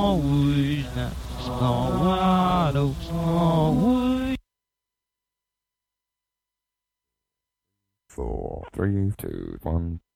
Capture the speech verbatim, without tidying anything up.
Always not snow wide oak, always. Four, three, two, one.